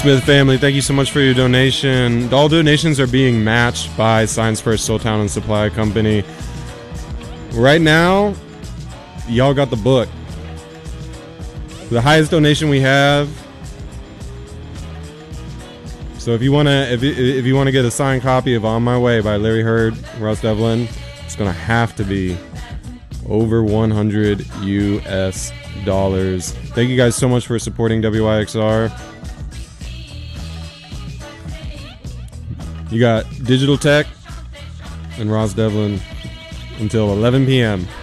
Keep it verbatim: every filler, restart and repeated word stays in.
Smith family, thank you so much for your donation. All donations are being matched by Science First Soul Town and Supply Company. Right now, y'all got the book. The highest donation we have. So if you wanna, if you, if you wanna get a signed copy of "On My Way" by Larry Heard, Ross Devlin, it's gonna have to be over one hundred U S dollars. Thank you guys so much for supporting W I X R. You got Digital Tech and Ross Devlin until eleven p m